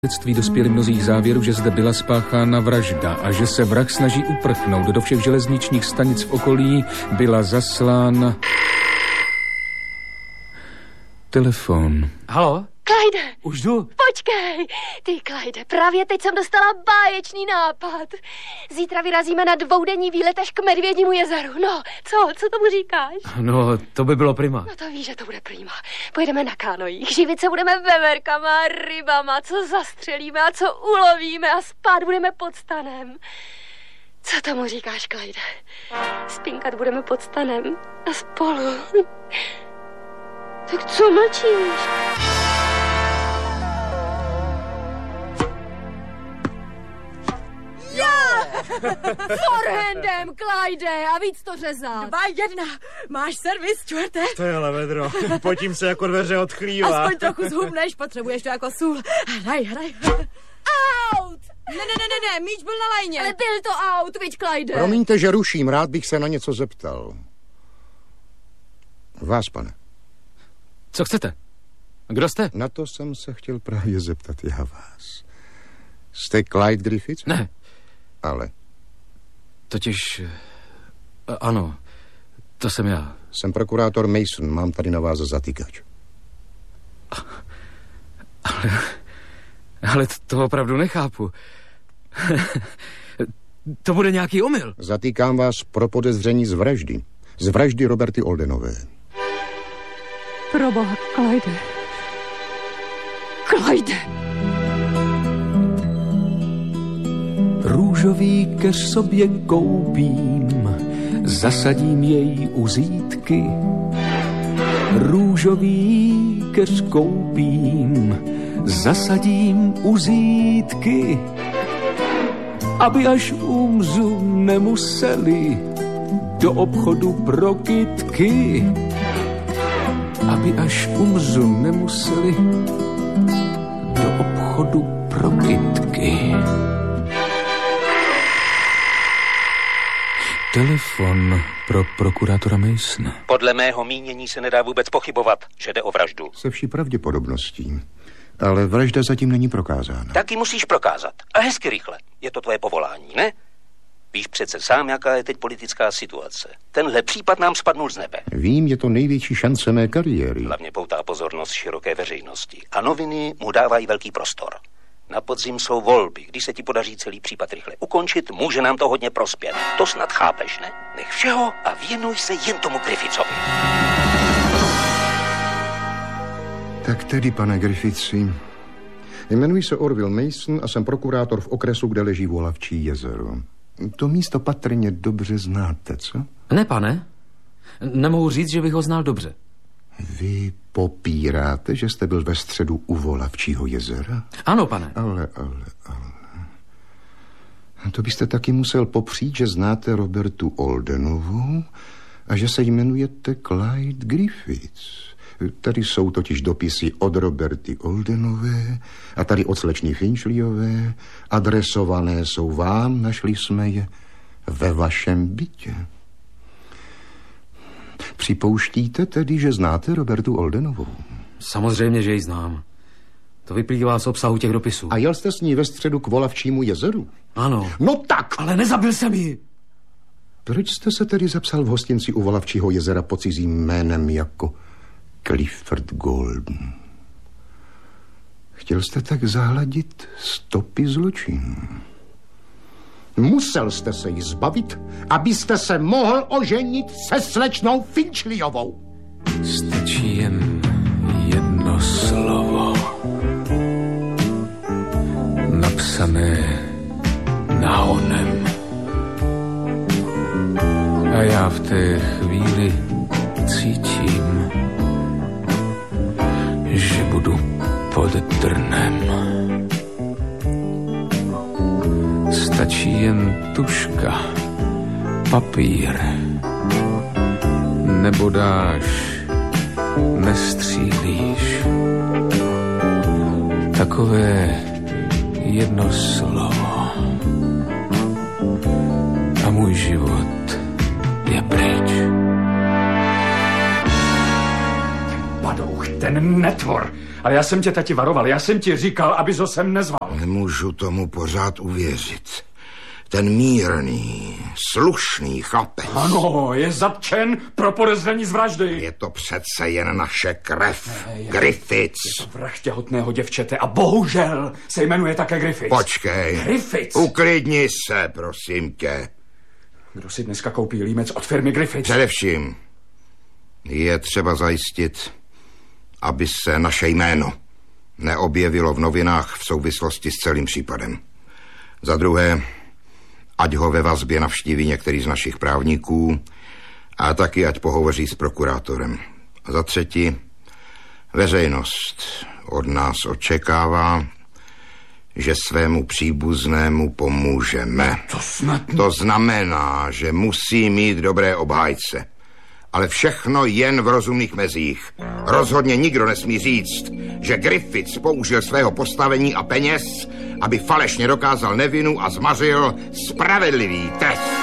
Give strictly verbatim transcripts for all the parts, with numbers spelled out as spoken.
Svědectví dospěli mnozí k závěru, že zde byla spáchána vražda a že se vrah snaží uprchnout. Do všech železničních stanic v okolí byla zaslána... Telefon. Halo? Clyde! Už jdu. Počkej! Ty, Clyde, právě teď jsem dostala báječný nápad. Zítra vyrazíme na dvoudenní výlet až k Medvědímu jezeru. No, co? Co tomu říkáš? No, to by bylo prima. No to víš, že to bude prima. Pojedeme na kánojích, živit se budeme veverkama, rybama, co zastřelíme a co ulovíme a spát budeme pod stanem. Co tomu říkáš, Clyde? Spinkat budeme pod stanem a spolu. Tak co mlčíš? Forehandem, Clyde, a víc to řezat. Dva jedna. Máš servis, čtvrté? To je levedro. Potím se jako dveře odchlívá. Aspoň trochu zhubneš, potřebuješ to jako sůl. Hraj, hraj. Out! Ne, ne, ne, ne, ne, míč byl na lajně. Ale byl to out, viď, Clyde. Promiňte, že ruším, rád bych se na něco zeptal. Vás, pane. Co chcete? Kdo jste? Na to jsem se chtěl právě zeptat já vás. Jste Clyde Griffiths? Ne. Ale? Totiž... Ano, to jsem já. Jsem prokurátor Mason, mám tady na vás zatýkač. Ale... Ale to opravdu nechápu. To bude nějaký omyl. Zatýkám vás pro podezření z vraždy. Z vraždy Roberty Oldenové. Proboha, Clyde. Clyde! Růžový keř sobě koupím, zasadím jej u zítky. Růžový keř koupím, zasadím u zítky, aby až umřu nemuseli do obchodu pro kytky. Aby až umřu nemuseli do obchodu pro kytky. Telefon pro prokurátora Masona. Podle mého mínění se nedá vůbec pochybovat, že jde o vraždu. Se vší pravděpodobností. Ale vražda zatím není prokázána. Taky musíš prokázat. A hezky rychle. Je to tvoje povolání, ne? Víš přece sám, jaká je teď politická situace. Tenhle případ nám spadnul z nebe. Vím, je to největší šance mé kariéry. Hlavně poutá pozornost široké veřejnosti. A noviny mu dávají velký prostor. Na podzim jsou volby. Když se ti podaří celý případ rychle ukončit, může nám to hodně prospět. To snad chápeš, ne? Nech všeho a věnuj se jen tomu Griffithovi. Tak tedy, pane Griffithsi, jmenuji se Orville Mason a jsem prokurátor v okresu, kde leží Volavčí jezero. To místo patrně dobře znáte, co? Ne, pane. Nemohu říct, že bych ho znal dobře. Vy popíráte, že jste byl ve středu u Volavčího jezera? Ano, pane. Ale, ale, ale... To byste taky musel popřít, že znáte Robertu Oldenovou a že se jmenujete Clyde Griffiths. Tady jsou totiž dopisy od Roberty Oldenové a tady od slečny Finchleyové. Adresované jsou vám, našli jsme je ve vašem bytě. Připouštíte tedy, že znáte Robertu Oldenovou? Samozřejmě, že ji znám. To vyplývá z obsahu těch dopisů. A jel jste s ní ve středu k Volavčímu jezeru? Ano. No tak! Ale nezabil jsem ji. Proč jste se tedy zapsal v hostinci u Volavčího jezera pod cizím jménem jako Clifford Golden? Chtěl jste tak zahladit stopy zločinu. Musel jste se jí zbavit, abyste se mohl oženit se slečnou Finchleyovou. Stačí jen jedno slovo, napsané nahonem. A já v té chvíli cítím, že budu pod drnem. Stačí jen tužka, papír, nebo dáš, nestřílíš. Takové jedno slovo a můj život je pryč. Padouch, ten netvor. Ale já jsem tě, tati, varoval, já jsem ti říkal, abys ho sem nezval. Nemůžu tomu pořád uvěřit. Ten mírný, slušný chlapec. Ano, je zatčen pro podezření z vraždy. Je to přece jen naše krev. Je, Griffiths. Je to vrah těhotného děvčete a bohužel se jmenuje také Griffiths. Počkej. Griffiths. Uklidni se, prosím tě. Kdo si dneska koupí límec od firmy Griffiths? Především je třeba zajistit, aby se naše jméno neobjevilo v novinách v souvislosti s celým případem. Za druhé, ať ho ve vazbě navštíví některý z našich právníků a taky ať pohovoří s prokurátorem. A za třetí, veřejnost od nás očekává, že svému příbuznému pomůžeme. To snad... To znamená, že musí mít dobré obhájce. Ale všechno jen v rozumných mezích. Rozhodně nikdo nesmí říct, že Griffiths použil svého postavení a peněz, aby falešně dokázal nevinu a zmařil spravedlivý trest.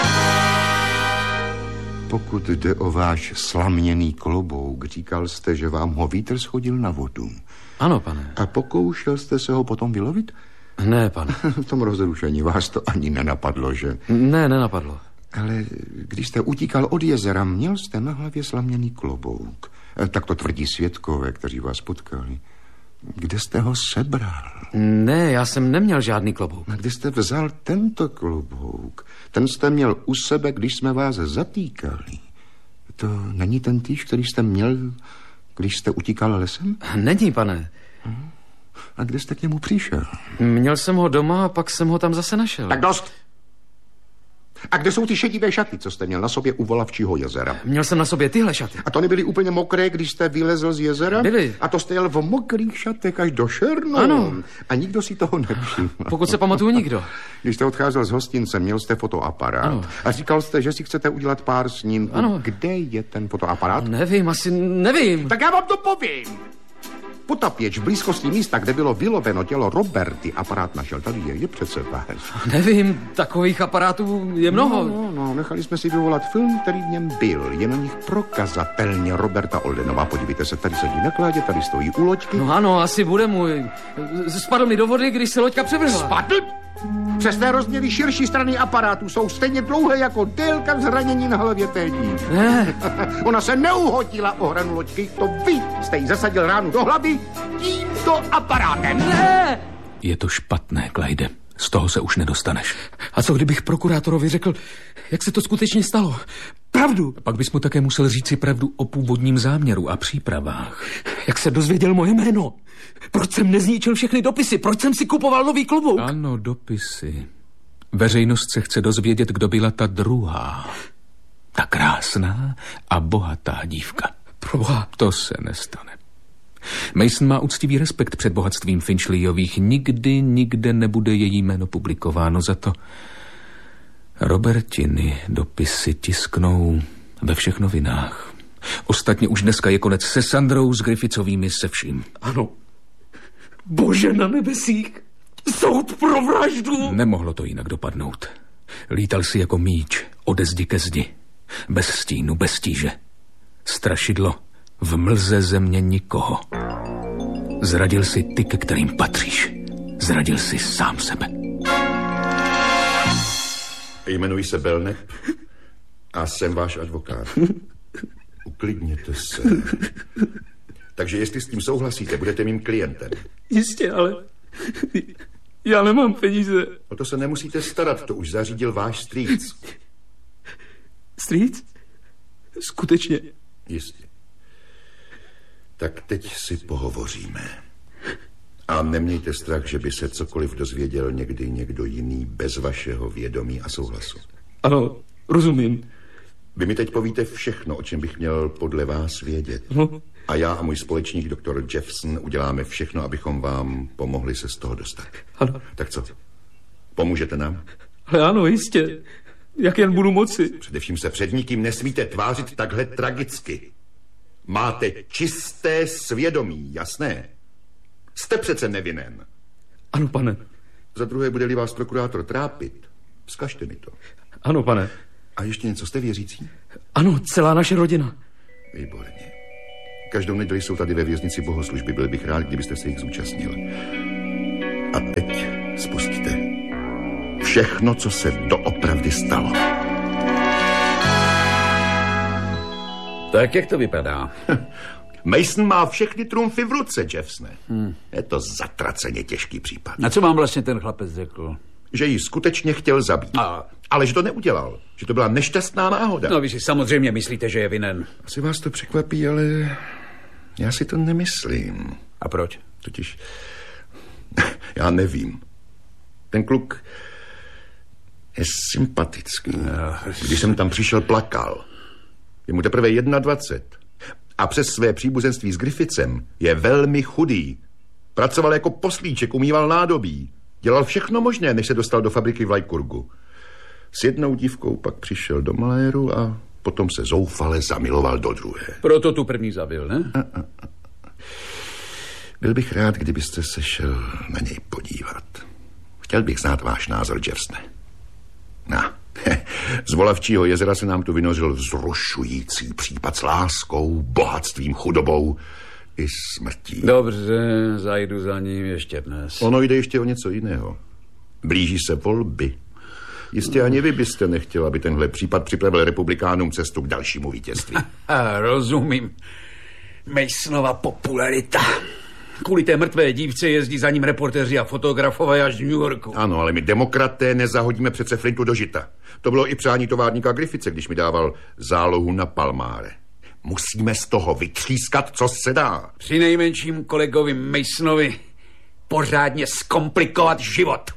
Pokud jde o váš slaměný klobouk, říkal jste, že vám ho vítr schodil na vodu. Ano, pane. A pokoušel jste se ho potom vylovit? Ne, pane. V tom rozrušení vás to ani nenapadlo, že? Ne, nenapadlo. Ale když jste utíkal od jezera, měl jste na hlavě slaměný klobouk. Tak to tvrdí svědkové, kteří vás potkali. Kde jste ho sebral? Ne, já jsem neměl žádný klobouk. A kde jste vzal tento klobouk? Ten jste měl u sebe, když jsme vás zatýkali. To není ten týž, který jste měl, když jste utíkal lesem? Není, pane. A kde jste k němu přišel? Měl jsem ho doma a pak jsem ho tam zase našel. Tak dost! A kde jsou ty šedivé šaty, co jste měl na sobě u Volavčího jezera? Měl jsem na sobě tyhle šaty. A to nebyly úplně mokré, když jste vylezl z jezera? Byly. A to jste jel v mokrých šatech až do šernou? Ano. A nikdo si toho nevšiml. Pokud se pamatuju, nikdo. Když jste odcházel z hostince, měl jste fotoaparát. Ano. A říkal jste, že si chcete udělat pár snímků. Ano. Kde je ten fotoaparát? Nevím, asi nevím. Tak já vám to povím. Potapěč v blízkosti místa, kde bylo vyloveno tělo Roberty, aparát našel. Tady je, je přece váš. Nevím, takových aparátů je mnoho. No, no, no, nechali jsme si vyvolat film, který v něm byl. Je na nich prokazatelně Roberta Oldenová. Podívejte se, tady sedí na kládě, tady stojí u loďky. No ano, asi bude můj. Spadl mi do vody, když se loďka převrhla. Spadl? Přesné rozměry širší strany aparátu jsou stejně dlouhé jako délka zranění na hlavě té dívky. Ne. Ona se neuhodila o hranu loďky, to vy jste jí zasadil ránu do hlavy tímto aparátem. Ne. Je to špatné, Clyde. Z toho se už nedostaneš. A co kdybych prokurátorovi řekl, jak se to skutečně stalo? Pravdu. Pak bys mu také musel říci pravdu o původním záměru a přípravách. Jak se dozvěděl moje jméno? Proč jsem nezničil všechny dopisy? Proč jsem si kupoval nový klobouk? Ano, dopisy. Veřejnost se chce dozvědět, kdo byla ta druhá. Ta krásná a bohatá dívka. Proboha. To se nestane. Mason má úctivý respekt před bohatstvím Finchleyových. Nikdy, nikde nebude její jméno publikováno. Za to Robertiny dopisy tisknou ve všech novinách. Ostatně už dneska je konec se Sandrou, s Griffithsovými, se vším. Ano. Bože na nebesích. Soud pro vraždu. Nemohlo to jinak dopadnout. Lítal si jako míč ode zdi ke zdi. Bez stínu, bez tíže. Strašidlo v mlze země nikoho. Zradil si ty, ke kterým patříš. Zradil si sám sebe. Jmenuji se Belknap a jsem váš advokát. Uklidněte se. Takže jestli s tím souhlasíte, budete mým klientem. Jistě, ale já nemám peníze. O to se nemusíte starat, to už zařídil váš strýc. Strýc? Skutečně? Jistě. Tak teď si pohovoříme. A nemějte strach, že by se cokoliv dozvěděl někdy někdo jiný bez vašeho vědomí a souhlasu. Ano, rozumím. Vy mi teď povíte všechno, o čem bych měl podle vás vědět. No. A já a můj společník doktor Jeffson uděláme všechno, abychom vám pomohli se z toho dostat. Ano. Tak co? Pomůžete nám? Ale ano, jistě. Jak jen budu moci. Především se před nikým nesmíte tvářit takhle tragicky. Máte čisté svědomí, jasné? Jste přece nevinen. Ano, pane. Za druhé, bude-li vás prokurátor trápit, vzkažte mi to. Ano, pane. A ještě něco, jste věřící? Ano, celá naše rodina. Výborně. Každou neděli jsou tady ve věznici bohoslužby. Byl bych rád, kdybyste se jich zúčastnil. A teď spustíte všechno, co se doopravdy stalo. Tak jak to vypadá? Mason má všechny trumfy v ruce, Jeffsne. Hmm. Je to zatraceně těžký případ. A co vám vlastně ten chlapec řekl? Že ji skutečně chtěl zabít. A... Ale že to neudělal. Že to byla nešťastná náhoda. No, vy si samozřejmě myslíte, že je vinen. Asi vás to překvapí, ale já si to nemyslím. A proč? Totiž já nevím. Ten kluk je sympatický. No. Když jsem tam přišel, plakal. Je mu teprve dvacet jedna. A přes své příbuzenství s Griffithsem je velmi chudý. Pracoval jako poslíček, umýval nádobí. Dělal všechno možné, než se dostal do fabriky v Lykurgu. S jednou dívkou pak přišel do Maléru a potom se zoufale zamiloval do druhé. Proto tu první zabil, ne? A, a, a. Byl bych rád, kdybyste se šel na něj podívat. Chtěl bych znát váš názor, Jeffsne. No, z Volavčího jezera se nám tu vynořil vzrušující případ s láskou, bohatstvím, chudobou i smrtí. Dobře, zajdu za ním ještě dnes. Ono jde ještě o něco jiného. Blíží se volby. Jistě ani vy byste nechtěl, aby tenhle případ připravil republikánům cestu k dalšímu vítězství. Rozumím. Masonova popularita. Kvůli té mrtvé dívce jezdí za ním reportéři a fotografové až z New Yorku. Ano, ale my demokraté nezahodíme přece flintu do žita. To bylo i přání továrníka Griffithse, když mi dával zálohu na Palmáre. Musíme z toho vytřískat, co se dá. Při nejmenším kolegovi Masonovi pořádně zkomplikovat život.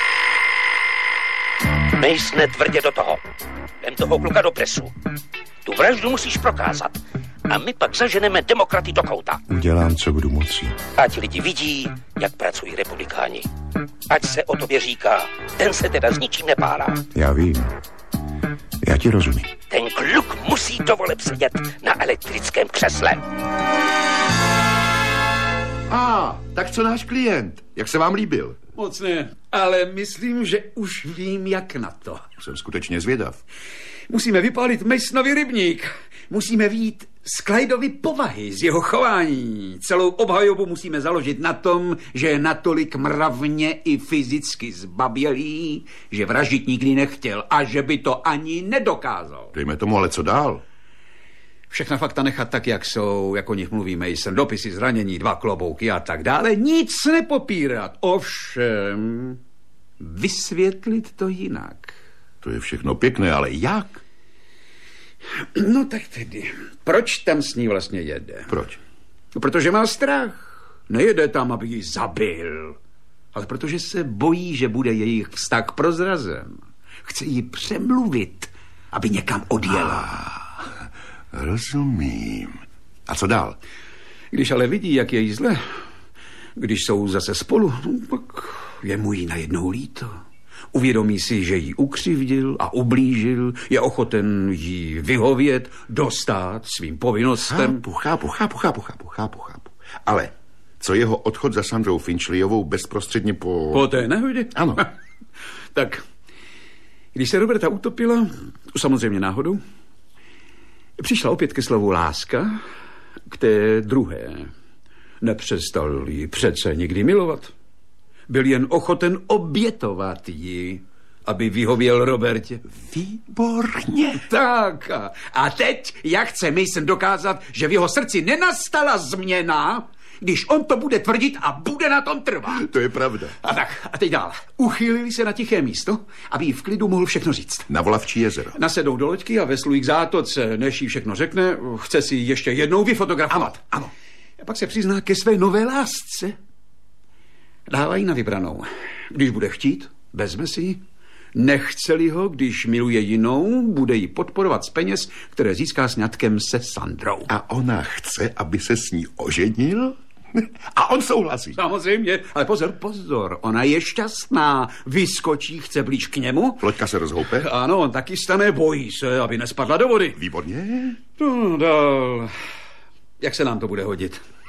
Masone, tvrdě do toho. Vem toho kluka do presu. Tu vraždu musíš prokázat. A my pak zaženeme demokraty do kouta. Udělám, co budu moci. Ať lidi vidí, jak pracují republikáni. Ať se o tobě říká, ten se teda s ničím nepárá. Já vím. Já ti rozumím. Ten kluk musí do voleb sedět na elektrickém křesle. A, ah, tak co náš klient? Jak se vám líbil? Moc ne, ale myslím, že už vím, jak na to. Jsem skutečně zvědav. Musíme vypálit Masonovi rybník. Musíme vyjít z Clydeovy povahy, z jeho chování. Celou obhajobu musíme založit na tom, že je natolik mravně i fyzicky zbabělý, že vraždit nikdy nechtěl a že by to ani nedokázal. Dejme tomu, ale co dál? Všechna fakta nechat tak, jak jsou, jak o nich mluví Mason, dopisy zranění, dva klobouky a tak dále. Nic nepopírat. Ovšem, vysvětlit to jinak. To je všechno pěkné, ale jak? No tak tedy, proč tam s ní vlastně jede? Proč? No, protože má strach. Nejede tam, aby ji zabil, ale protože se bojí, že bude jejich vztah prozrazen. Chce ji přemluvit, aby někam odjela. Ah, rozumím. A co dál? Když ale vidí, jak je jí zle, když jsou zase spolu, no, pak je mu jí najednou líto. Uvědomí si, že ji ukřivdil a ublížil, je ochoten jí vyhovět, dostát svým povinnostem. Chápu, chápu, chápu, chápu, chápu, chápu, chápu. Ale co jeho odchod za Sandrou Finchleyovou bezprostředně po... Po té nehodě? Ano. Tak, když se Roberta utopila, samozřejmě náhodou, přišla opět ke slovu láska, k té druhé. Nepřestal ji přece nikdy milovat. Byl jen ochoten obětovat ji, aby vyhověl Robertě. Výborně. Tak. A teď, jak chce Mason dokázat, že v jeho srdci nenastala změna, když on to bude tvrdit a bude na tom trvat. To je pravda. A tak, a teď dál. Uchýlili se na tiché místo, aby jí v klidu mohl všechno říct. Na Volavčí jezero. Nasedou do loďky a veslují k zátoce. Než jí všechno řekne, chce si ještě jednou vyfotografovat. Ano, ano. A pak se přizná ke své nové lásce. Dávají na vybranou. Když bude chtít, vezme si ji. Nechce-li ho, když miluje jinou, bude ji podporovat z peněz, které získá sňatkem se Sandrou. A ona chce, aby se s ní oženil? A on souhlasí. Samozřejmě, ale pozor, pozor, ona je šťastná. Vyskočí, chce blíž k němu. Loďka se rozhoupe? Ano, on taky stane, bojí se, aby nespadla do vody. Výborně. No, dál. Jak se nám to bude hodit?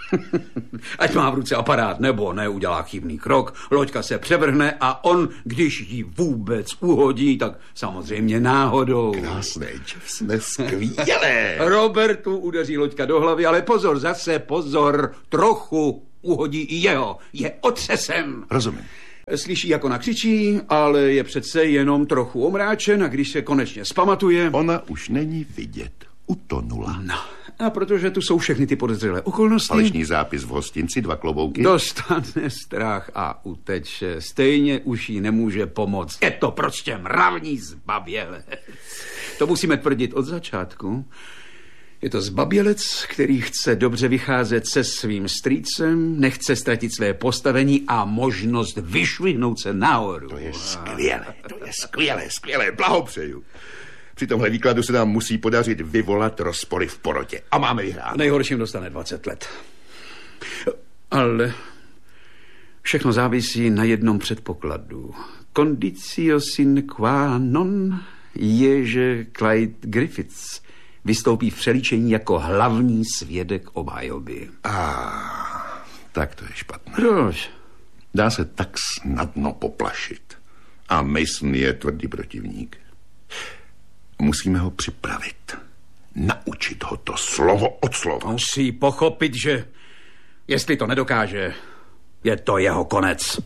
Ať má v ruce aparát nebo neudělá chybný krok, loďka se převrhne a on, když ji vůbec uhodí, tak samozřejmě náhodou. Krásné, česné, skvělé. Robertu udeří loďka do hlavy, ale pozor, zase pozor, trochu uhodí i jeho. Je otřesem. Rozumím. Slyší, jak ona křičí, ale je přece jenom trochu omráčen a když se konečně zpamatuje... Ona už není vidět. Utonula. No, a protože tu jsou všechny ty podezřelé okolnosti... Falešný zápis v hostinci, dva klobouky. Dostane strach a uteče. Stejně už jí nemůže pomoct. Je to prostě mravní zbabělec. To musíme tvrdit od začátku. Je to zbabělec, který chce dobře vycházet se svým strýcem, nechce ztratit své postavení a možnost vyšvihnout se nahoru. To je skvělé, to je skvělé, skvělé, blahopřeju. Při tomhle výkladu se nám musí podařit vyvolat rozpory v porotě. A máme vyhrát. Nejhorším dostane dvacet let. Ale všechno závisí na jednom předpokladu. Condicio sine qua non je, že Clyde Griffiths vystoupí v přelíčení jako hlavní svědek obhajoby. Ah, tak to je špatné. Proč? Dá se tak snadno poplašit. A Mason je tvrdý protivník. Musíme ho připravit. Naučit ho to slovo od slova. Musí pochopit, že jestli to nedokáže, je to jeho konec.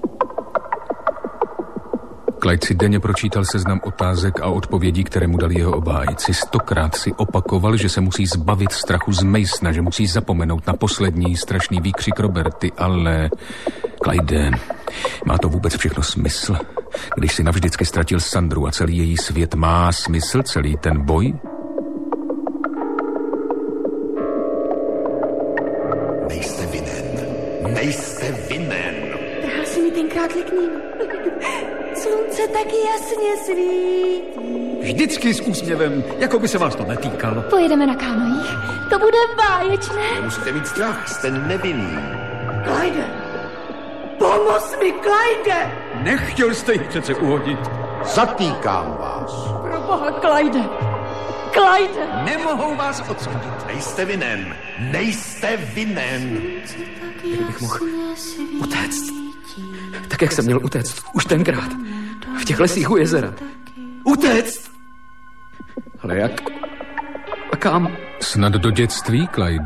Clyde si denně pročítal seznam otázek a odpovědí, které mu dali jeho obhájci. Stokrát si opakoval, že se musí zbavit strachu z Masona, že musí zapomenout na poslední strašný výkřik Roberty, ale... Clyde, má to vůbec všechno smysl? Když si navždycky ztratil Sandru a celý její svět, má smysl celý ten boj? Nejste vinen. Nejste vinen. Trhal si mi tenkrát lekním. Slunce taky jasně svítí. Vždycky s úsměvem, jako by se vás to netýkalo. Pojedeme na kánojích. To bude báječné. Nemusíte mít strach, jste nevinný. Clyde! Pomoz mi, Clyde! Nechtěl jste jich přece uhodit. Zatýkám vás. Proboha, Clyde! Clyde! Nemohou vás odsoudit. Nejste vinen. Nejste vinen. Kdybych mohl utéct. Tak, jak jsem měl utéct už tenkrát. V těch lesích u jezera. Utéct! Ale jak? A kam? Snad do dětství, Clyde.